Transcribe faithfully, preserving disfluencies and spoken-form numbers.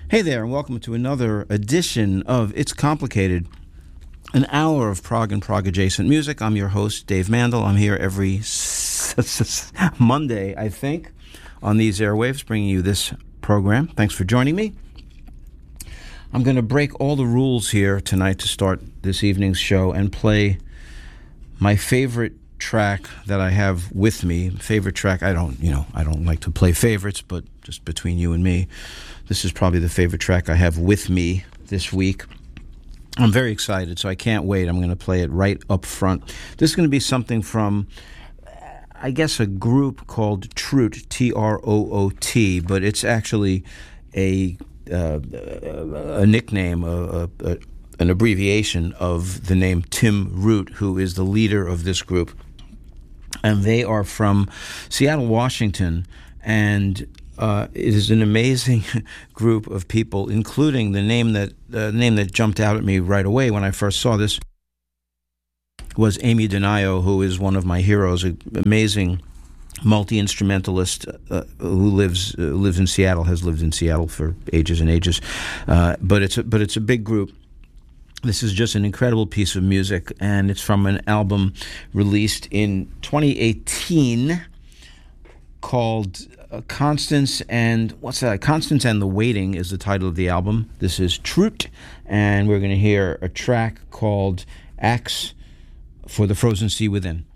Hey there, and welcome to another edition of It's Complicated, an hour of prog and prog-adjacent music. I'm your host, Dave Mandel. I'm here every s- s- Monday, I think, on these airwaves, bringing you this program. Thanks for joining me. I'm going to break all the rules here tonight to start this evening's show and play my favorite track that I have with me. Favorite track, I don't, you know, I don't like to play favorites, but just between you and me, this is probably the favorite track I have with me this week. I'm very excited, so I can't wait. I'm going to play it right up front. This is going to be something from, I guess, a group called Troot, T R O O T, but it's actually a uh, a nickname, a, a, an abbreviation of the name Tim Root, who is the leader of this group. And they are from Seattle, Washington, and Uh, it is an amazing group of people, including the name that uh, name that jumped out at me right away when I first saw this was Amy Donaio, who is one of my heroes, an amazing multi-instrumentalist uh, who lives uh, lives in Seattle, has lived in Seattle for ages and ages. Uh, but it's a, but it's a big group. This is just an incredible piece of music, and it's from an album released in twenty eighteen called Uh, Constance and, what's that? Constance and the Waiting is the title of the album. This is Troot, and we're going to hear a track called Axe for the Frozen Sea Within.